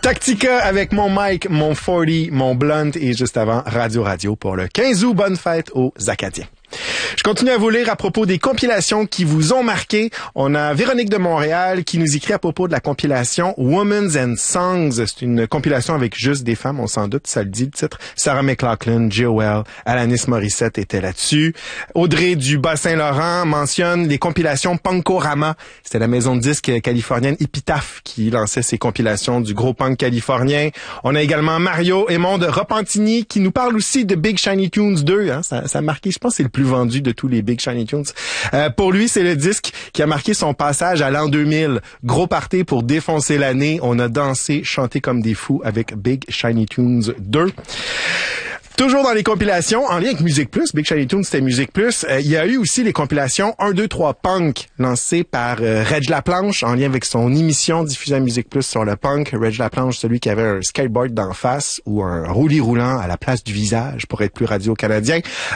Tactica avec mon mic, mon 40, mon blunt et juste avant Radio pour le 15 août. Bonne fête aux Acadiens. Je continue à vous lire à propos des compilations qui vous ont marqué. On a Véronique de Montréal qui nous écrit à propos de la compilation Women's and Songs. C'est une compilation avec juste des femmes, on s'en doute, ça le dit le titre. Sarah McLachlan, Joelle, Alanis Morissette étaient là-dessus. Audrey du Bas-Saint-Laurent mentionne les compilations Punkorama. C'était la maison de disques californienne Epitaph qui lançait ces compilations du gros punk californien. On a également Mario Aymon de Repentigny qui nous parle aussi de Big Shiny Tunes 2. Hein. Ça a marqué, je pense, c'est le plus vendu de tous les Big Shiny Tunes. Pour lui, c'est le disque qui a marqué son passage à l'an 2000. Gros party pour défoncer l'année. On a dansé, chanté comme des fous avec Big Shiny Tunes 2. Toujours dans les compilations, en lien avec Musique Plus, Big Shiny Tunes, c'était Musique Plus, il y a eu aussi les compilations 1, 2, 3 Punk, lancées par Reg Laplanche, en lien avec son émission diffusée à Musique Plus sur le punk. Reg Laplanche, celui qui avait un skateboard d'en face ou un roulis roulant à la place du visage, pour être plus radio-canadien.